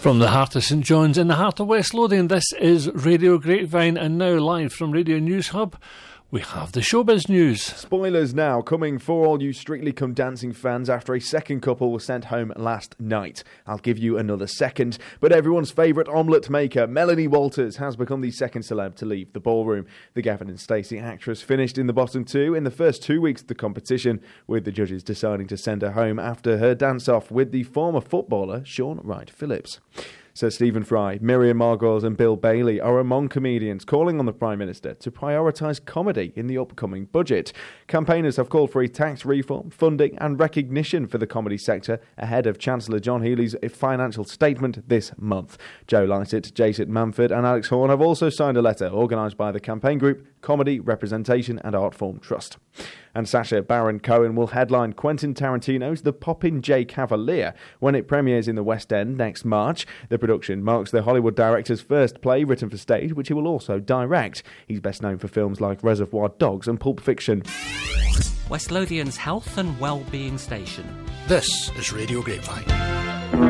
From the heart of St John's in the heart of West Lothian, this is Radio Grapevine, and now live from Radio News Hub, we have the showbiz news. Spoilers now coming for all you Strictly Come Dancing fans after a second couple was sent home last night. I'll give you another second, but everyone's favourite omelette maker, Melanie Walters, has become the second celeb to leave the ballroom. The Gavin and Stacey actress finished in the bottom two in the first 2 weeks of the competition, with the judges deciding to send her home after her dance-off with the former footballer Shaun Wright-Phillips. Sir Stephen Fry, Miriam Margolyes and Bill Bailey are among comedians calling on the Prime Minister to prioritise comedy in the upcoming budget. Campaigners have called for a tax reform, funding and recognition for the comedy sector ahead of Chancellor John Healey's financial statement this month. Joe Lycett, Jason Manford and Alex Horne have also signed a letter organised by the campaign group Comedy, Representation and Art Form Trust. And Sacha Baron Cohen will headline Quentin Tarantino's The Popinjay Cavalier when it premieres in the West End next March. The production marks the Hollywood director's first play written for stage, which he will also direct. He's best known for films like Reservoir Dogs and Pulp Fiction. West Lothian's health and well-being station. This is Radio Grapevine.